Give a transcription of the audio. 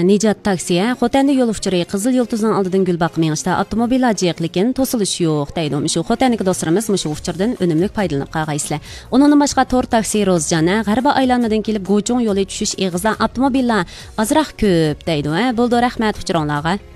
Nijat taksiye Xotanda yo'l uchiri Qizil Yulduzning oldidan Gulbaq mengishda avtomobil ajiq, lekin to'silish yo'q deydi. Shu Xotandagi do'stlarimiz shu uchirdan unumli foydalanib qolgaysizlar. Undan boshqa Tor taksi Rozjana G'arba aylanmadan kelib Go'chong yo'li tushish eg'izdan avtomobillar azroq ko'p deydi. Bo'ldi, rahmat uchironglarga.